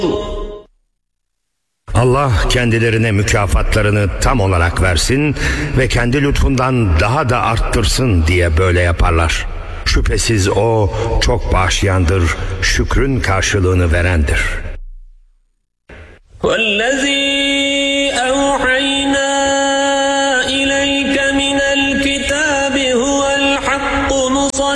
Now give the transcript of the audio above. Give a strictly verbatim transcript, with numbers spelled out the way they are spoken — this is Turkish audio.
Allah kendilerine mükafatlarını tam olarak versin ve kendi lütfundan daha da arttırsın diye böyle yaparlar. Şüphesiz O çok bağışlayandır, şükrün karşılığını verendir. وَالَّذ۪ي